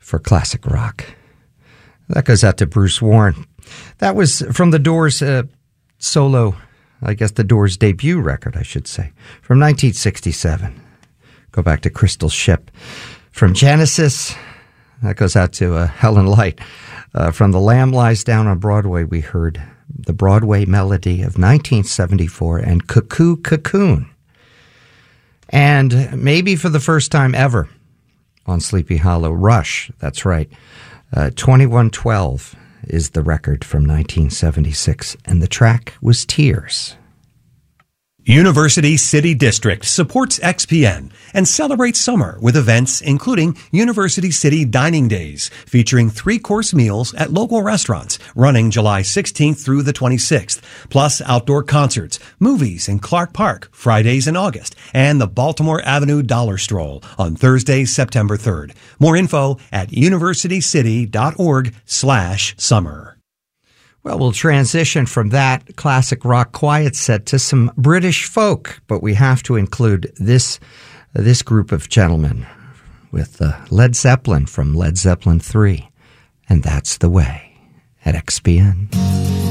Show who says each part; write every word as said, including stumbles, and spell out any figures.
Speaker 1: for classic rock. That goes out to Bruce Warren. That was from the Doors' uh, solo, I guess the Doors' debut record, I should say, from nineteen sixty-seven. Go back to Crystal Ship. From Genesis, that goes out to uh, Helen Light. Uh, from The Lamb Lies Down on Broadway, we heard the Broadway melody of nineteen seventy-four and Cuckoo Cocoon. And maybe for the first time ever on Sleepy Hollow, Rush, that's right. Uh, twenty-one twelve is the record from nineteen seventy-six, and the track was Tears.
Speaker 2: University City District supports X P N and celebrates summer with events including University City Dining Days, featuring three-course meals at local restaurants running July sixteenth through the twenty-sixth, plus outdoor concerts, movies in Clark Park Fridays in August, and the Baltimore Avenue Dollar Stroll on Thursday, September third. More info at universitycity.org slash summer.
Speaker 1: Well, we'll transition from that classic rock quiet set to some British folk, but we have to include this this group of gentlemen with uh, Led Zeppelin from Led Zeppelin three, and That's the Way at X P N.